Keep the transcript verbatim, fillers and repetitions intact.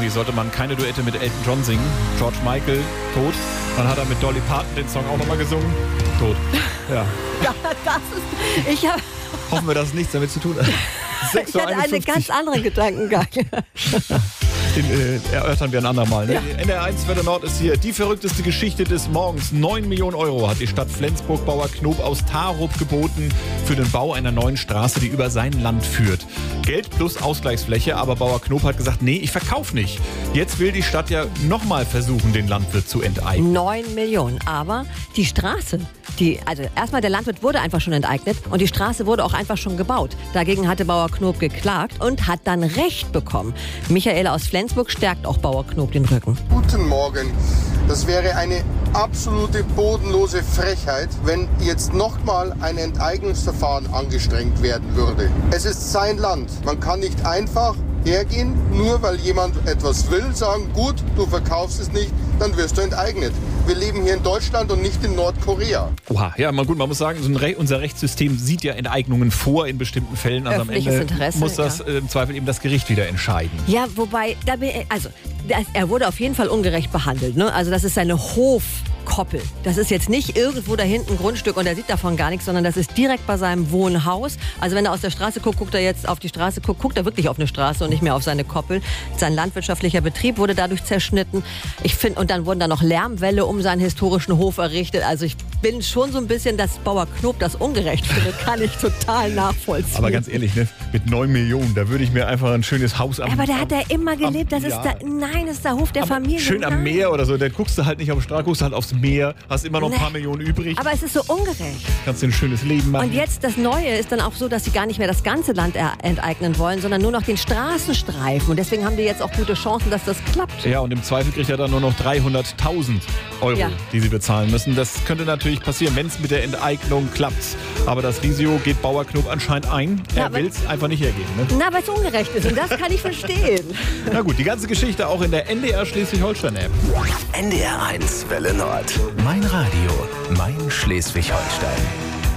Eigentlich sollte man keine Duette mit Elton John singen. George Michael, tot. Dann hat er mit Dolly Parton den Song auch nochmal gesungen. Tot. Ja. Ja, das ist... Ich habe... Hoffen wir, dass es nichts damit zu tun hat. Ich hatte einen ganz anderen Gedankengang. Den äh, erörtern wir ein andermal. Ne? Ja. N D R eins Welle Nord ist hier. Die verrückteste Geschichte des Morgens. neun Millionen Euro hat die Stadt Flensburg Bauer Knob aus Tarup geboten für den Bau einer neuen Straße, die über sein Land führt. Geld plus Ausgleichsfläche, aber Bauer Knob hat gesagt, nee, ich verkaufe nicht. Jetzt will die Stadt ja nochmal versuchen, den Landwirt zu enteignen. neun Millionen. Aber die Straße, die, also erstmal der Landwirt wurde einfach schon enteignet und die Straße wurde auch einfach schon gebaut. Dagegen hatte Bauer Knob geklagt und hat dann Recht bekommen. Michaela aus Flensburg stärkt auch Bauer Knob den Rücken. Guten Morgen. Das wäre eine absolute bodenlose Frechheit, wenn jetzt nochmal ein Enteignungsverfahren angestrengt werden würde. Es ist sein Land. Man kann nicht einfach hergehen, nur weil jemand etwas will, sagen, gut, du verkaufst es nicht, dann wirst du enteignet. Wir leben hier in Deutschland und nicht in Nordkorea. Oha, ja, mal gut, man muss sagen, so ein Re- unser Rechtssystem sieht ja Enteignungen vor in bestimmten Fällen. Also am Öffentliches Ende Interesse, muss das ja. äh, im Zweifel eben das Gericht wieder entscheiden. Ja, wobei, da bin, also das, er wurde auf jeden Fall ungerecht behandelt. Ne? Also das ist seine Hofkoppel. Das ist jetzt nicht irgendwo da hinten ein Grundstück und er sieht davon gar nichts, sondern das ist direkt bei seinem Wohnhaus. Also wenn er aus der Straße guckt, guckt er jetzt auf die Straße, guckt, guckt er wirklich auf eine Straße und nicht mehr auf seine Koppel. Sein landwirtschaftlicher Betrieb wurde dadurch zerschnitten. Ich finde, und dann wurden da noch Lärmwälle um seinen historischen Hof errichtet. Also ich bin schon so ein bisschen, dass Bauer Knob das ungerecht findet, kann ich total nachvollziehen. Aber ganz ehrlich, ne, mit neun Millionen, da würde ich mir einfach ein schönes Haus am... Aber da hat am, er immer gelebt. Das am, ist ja. da, nein, das ist der Hof der Aber Familie. schön am Nein. Meer oder so, da guckst du halt nicht auf die Straße, guckst halt aufs Meer, hast immer noch ein Nee. paar Millionen übrig, Aber es ist so ungerecht. kannst dir ein schönes Leben machen. Und jetzt das Neue ist dann auch so, dass sie gar nicht mehr das ganze Land er- enteignen wollen, sondern nur noch den Straßenstreifen. Und deswegen haben die jetzt auch gute Chancen, dass das klappt. Ja, und im Zweifel kriegt er dann nur noch dreihunderttausend Euro, Ja. die sie bezahlen müssen. Das könnte natürlich passieren, wenn es mit der Enteignung klappt. Aber das Risiko geht Bauer Knob anscheinend ein. Ja, Er aber- will es einfach nicht hergeben. Ne? Na, weil es ungerecht ist. Und das kann ich verstehen. Na gut, die ganze Geschichte auch in der N D R Schleswig-Holstein-App. N D R eins Welle Nord. Mein Radio, mein Schleswig-Holstein.